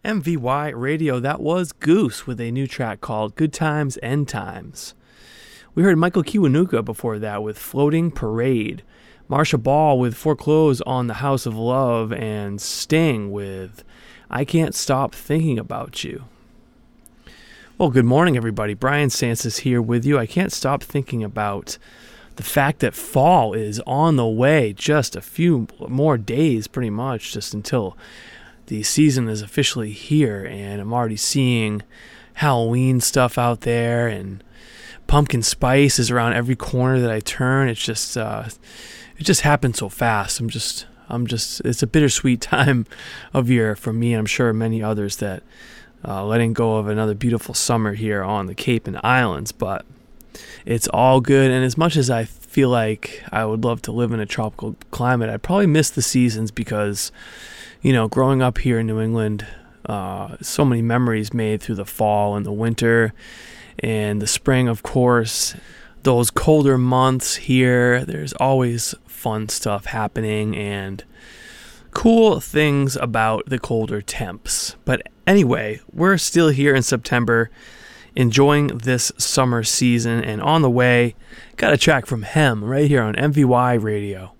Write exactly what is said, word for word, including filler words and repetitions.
M V Y Radio, that was Goose with a new track called Good Times, End Times. We heard Michael Kiwanuka before that with Floating Parade, Marsha Ball with Foreclose on the House of Love, and Sting with I Can't Stop Thinking About You. Well, good morning, everybody. Brian Sansis here with you. I can't stop thinking about the fact that fall is on the way, just a few more days pretty much, just until the season is officially here, and I'm already seeing Halloween stuff out there, and pumpkin spice is around every corner that I turn. It's just, uh, it just happens so fast. I'm just, I'm just, it's a bittersweet time of year for me, and I'm sure many others that uh, letting go of another beautiful summer here on the Cape and Islands, but it's all good. And as much as I feel like I would love to live in a tropical climate, I'd probably miss the seasons because, you know, growing up here in New England, uh, so many memories made through the fall and the winter and the spring, of course. Those colder months here, there's always fun stuff happening and cool things about the colder temps. But anyway, we're still here in September, enjoying this summer season, and on the way, got a track from Hem right here on M V Y Radio.